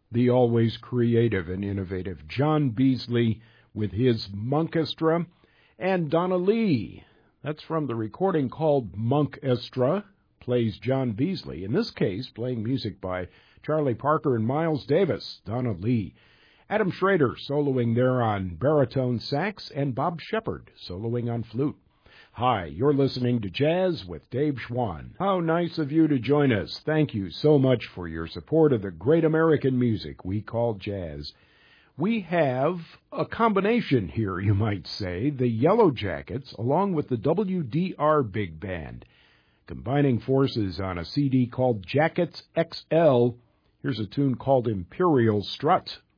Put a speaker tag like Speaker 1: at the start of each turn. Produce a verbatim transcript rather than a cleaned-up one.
Speaker 1: the always creative and innovative John Beasley with his Monkestra, and Donna Lee. That's from the recording called Monkestra, plays John Beasley, in this case playing music by Charlie Parker and Miles Davis, Donna Lee. Adam Schrader soloing there on baritone sax, and Bob Shepard soloing on flute. Hi, you're listening to Jazz with Dave Schwann. How nice of you to join us. Thank you so much for your support of the great American music we call jazz. We have a combination here, you might say, the Yellow Jackets along with the W D R Big Band, combining forces on a C D called Jackets X L. Here's a tune called Imperial Strut.